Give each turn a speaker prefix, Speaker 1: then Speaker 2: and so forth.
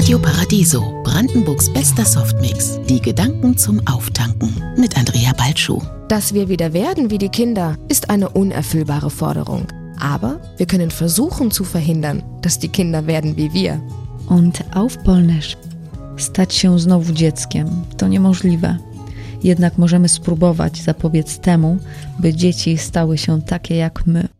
Speaker 1: Radio Paradiso, Brandenburgs bester Softmix. Die Gedanken zum Auftanken mit Andrea Balschuh.
Speaker 2: Dass wir wieder werden wie die Kinder, ist eine unerfüllbare Forderung. Aber wir können versuchen zu verhindern, dass die Kinder werden wie wir.
Speaker 3: Und auf Polnisch. Stać się znowu dzieckiem to niemożliwe. Jednak możemy spróbować zapobiec temu, by dzieci stały się takie jak my.